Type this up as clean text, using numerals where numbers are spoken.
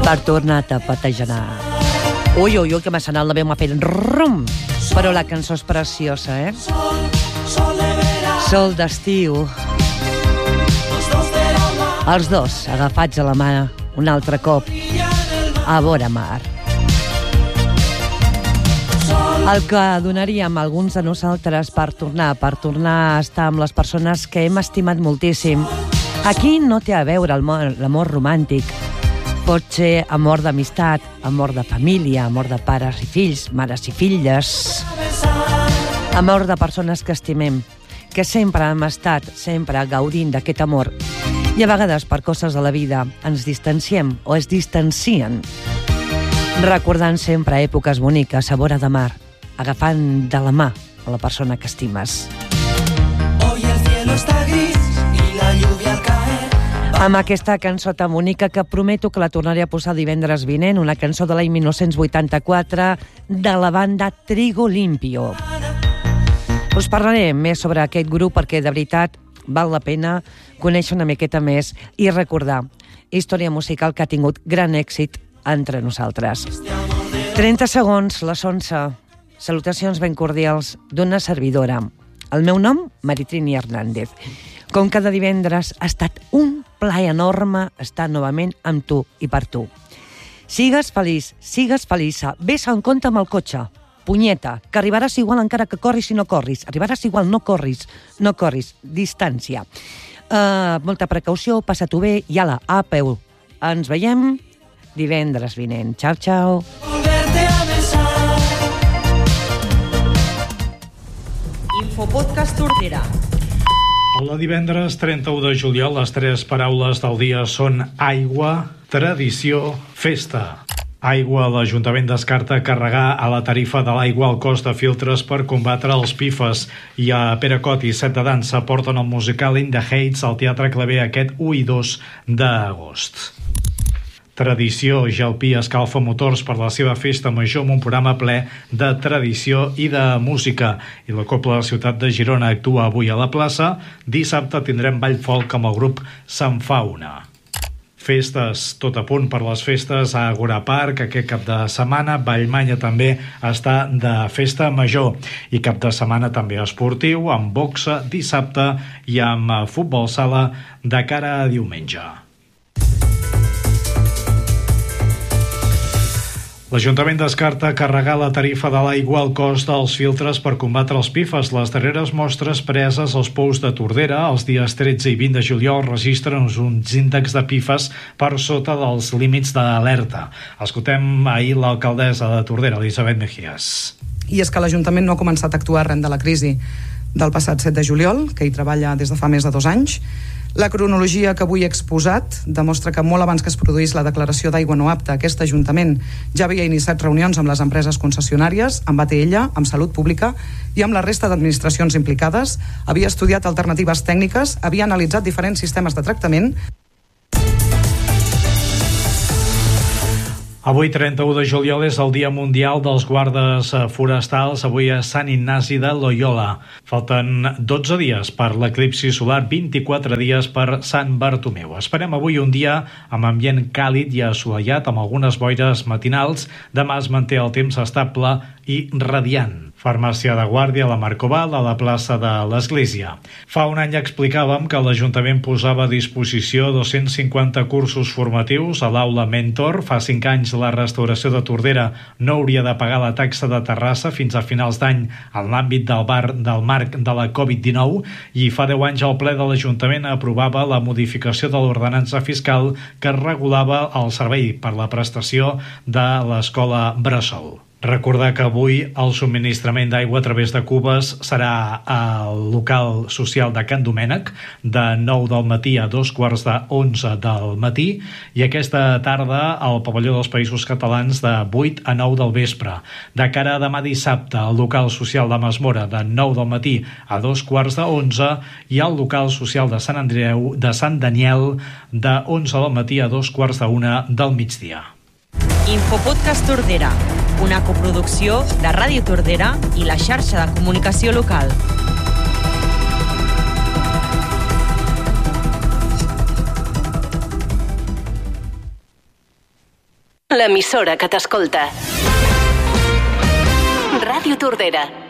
per tornar-te a patejar. Ui, que m'ha sonat la veu, m'ha fet rum. Però la cançó és preciosa, eh? Sol d'estiu. Els dos agafats a la mà un altre cop a vora mar. El que donaríem alguns de nosaltres per tornar a estar amb les persones que hem estimat moltíssim. Aquí no té a veure l'amor romàntic. Pot ser amor d'amistat, amor de família, amor de pares i fills, mares i filles. Amor de persones que estimem, que sempre hem estat, sempre gaudint d'aquest amor. I a vegades, per coses de la vida, ens distanciem o es distancien. Recordant sempre èpoques boniques a vora de mar, agafant de la mà a la persona que estimes. Hoy el cielo está gris y la lluvia al caer. Amb aquesta cançó tan bonica que prometo que la tornaré a posar divendres vinent, una cançó de l'any 1984 de la banda Trigo Limpio. Us parlaré més sobre aquest grup perquè de veritat val la pena conèixer una miqueta més i recordar història musical que ha tingut gran èxit entre nosaltres. 30 segons, les 11. Salutacions ben cordials d'una servidora. El meu nom, Maritrini Hernández. Com cada divendres, ha estat un plaer enorme estar novament amb tu i per tu. Sigues feliç, sigues feliça, ves en compte amb el cotxe. Punyeta, que arribaràs igual encara que corris i no corris. Arribaràs igual, no corris. Distància. Molta precaució, passa-t'ho bé i ala, apeu. Ens veiem divendres vinent. Ciao, ciao. Infopodcast Tordera. Hola, divendres 31 de juliol, les 3 paraules del dia són aigua, tradició, festa. Aigua, l'Ajuntament descarta carregar a la tarifa de l'aigua el cost de filtres per combatre els pifes. I a Peracot i Set de Dansa porten el musical In the Heights al Teatre Claver aquest 1 i 2 d'agost. Tradició, Jalpí escalfa motors per la seva festa major amb un programa ple de tradició i de música. I la Cobla de la Ciutat de Girona actua avui a la plaça. Dissabte tindrem ball folk amb el grup Sant Fauna. Festes, tot a punt per les festes a Agora Park aquest cap de setmana. Vallmanya també està de festa major. I cap de setmana també esportiu, amb boxa dissabte i amb futbol sala de cara a diumenge. L'Ajuntament descarta carregar la tarifa de l'aigua al cost dels filtres per combatre els pifes. Les darreres mostres preses als pous de Tordera els dies 13 i 20 de juliol registren uns índexs de pifes per sota dels límits d'alerta. Escoltem ahir l'alcaldessa de Tordera, Elisabet Mejías. I és que l'Ajuntament no ha començat a actuar arran de la crisi del passat 7 de juliol, que hi treballa des de fa més de 2 anys. La cronologia que avui he exposat demostra que molt abans que es produís la declaració d'aigua no apta, aquest Ajuntament ja havia iniciat reunions amb les empreses concessionàries, amb ATL, amb Salut Pública i amb la resta d'administracions implicades, havia estudiat alternatives tècniques, havia analitzat diferents sistemes de tractament. Avui, 31 de juliol, és el Dia Mundial dels Guardes Forestals, avui a Sant Ignasi de Loyola. Falten 12 dies per l'eclipsi solar, 24 dies per Sant Bartomeu. Esperem avui un dia amb ambient càlid i assolellat, amb algunes boires matinals. Demà es manté el temps estable i radiant. Farmàcia de Guàrdia, a la Marcoval, a la plaça de l'Església. Fa un any explicàvem que l'Ajuntament posava a disposició 250 cursos formatius a l'aula Mentor. Fa 5 anys la restauració de Tordera no hauria de pagar la taxa de Terrassa fins a finals d'any en l'àmbit del marc de la Covid-19 i fa 10 anys el ple de l'Ajuntament aprovava la modificació de l'ordenança fiscal que regulava el servei per la prestació de l'escola Bressol. Recordar que avui el subministrament d'aigua a través de cubes serà al local social de Can Domènec de 9 del matí a 11:15 del matí i aquesta tarda al pavelló dels Països Catalans de 8 a 9 del vespre. De cara a demà dissabte al local social de Masmora de 9 del matí a 11:15 i al local social de Sant Daniel de 11 del matí a 12:45 del migdia. Infopodcast Tordera, una coproducció de Ràdio Tordera i la xarxa de comunicació local. l'emissora que t'escolta. Ràdio Tordera.